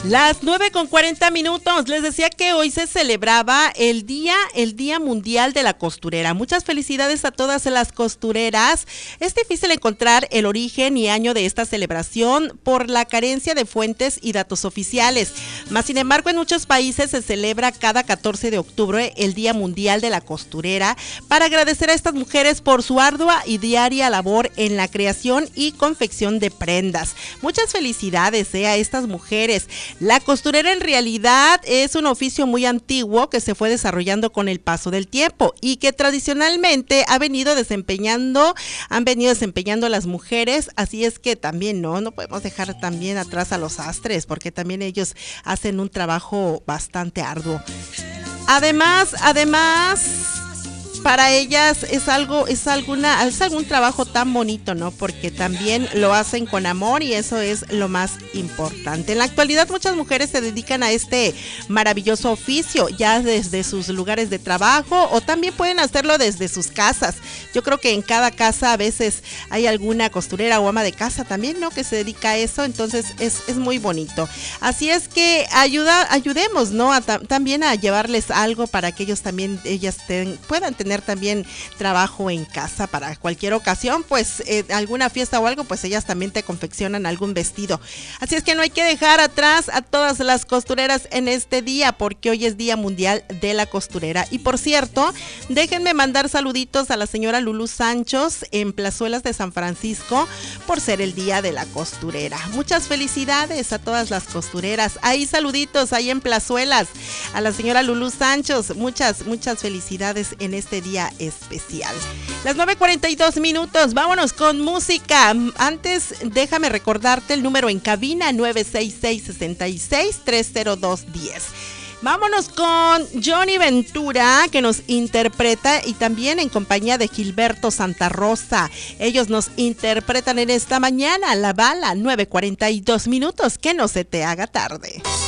Las 9:40. Les decía que hoy se celebraba el Día Mundial de la Costurera. Muchas felicidades a todas las costureras. Es difícil encontrar el origen y año de esta celebración por la carencia de fuentes y datos oficiales. Mas, sin embargo, en muchos países se celebra cada 14 de octubre el Día Mundial de la Costurera para agradecer a estas mujeres por su ardua y diaria labor en la creación y confección de prendas. Muchas felicidades a estas mujeres. La costurera en realidad es un oficio muy antiguo que se fue desarrollando con el paso del tiempo y que tradicionalmente han venido desempeñando las mujeres, así es que también no podemos dejar también atrás a los sastres, porque también ellos hacen un trabajo bastante arduo. Además, para ellas es algún trabajo tan bonito, ¿no? Porque también lo hacen con amor y eso es lo más importante. En la actualidad muchas mujeres se dedican a este maravilloso oficio, ya desde sus lugares de trabajo o también pueden hacerlo desde sus casas. Yo creo que en cada casa a veces hay alguna costurera o ama de casa también, ¿no? Que se dedica a eso, entonces es muy bonito. Así es que ayudemos, ¿no? También a llevarles algo para que ellas puedan tener también trabajo en casa para cualquier ocasión, pues alguna fiesta o algo, pues ellas también te confeccionan algún vestido. Así es que no hay que dejar atrás a todas las costureras en este día, porque hoy es Día Mundial de la Costurera. Y por cierto, déjenme mandar saluditos a la señora Lulú Sanchos en Plazuelas de San Francisco por ser el Día de la Costurera. Muchas felicidades a todas las costureras. Ahí saluditos, ahí en Plazuelas, a la señora Lulú Sanchos. Muchas felicidades en este día especial. Las 9:42. Vámonos con música. Antes, déjame recordarte el número en cabina 966-66-30210. Vámonos con Johnny Ventura, que nos interpreta, y también en compañía de Gilberto Santa Rosa. Ellos nos interpretan en esta mañana La Bala. 9:42. Que no se te haga tarde.